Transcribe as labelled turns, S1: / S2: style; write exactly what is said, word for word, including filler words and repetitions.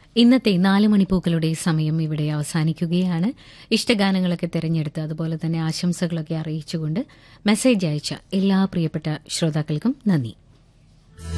S1: ഇന്നത്തെ നാല് മണിപ്പൂക്കളുടെ സമയം ഇവിടെ അവസാനിക്കുകയാണ്. ഇഷ്ടഗാനങ്ങളൊക്കെ തിരഞ്ഞെടുത്ത് അതുപോലെ തന്നെ ആശംസകളൊക്കെ അറിയിച്ചുകൊണ്ട് മെസ്സേജ് അയച്ച എല്ലാ പ്രിയപ്പെട്ട ശ്രോതാക്കൾക്കും നന്ദി.